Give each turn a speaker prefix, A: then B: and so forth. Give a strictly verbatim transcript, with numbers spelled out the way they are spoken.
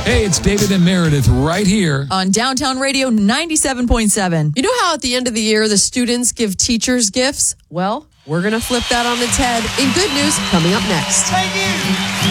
A: Hey, it's David and Meredith right here
B: on Downtown Radio ninety-seven point seven.
C: You know how at the end of the year, the students give teachers gifts? Well, we're going to flip that on its head in good news coming up next.
D: Thank you.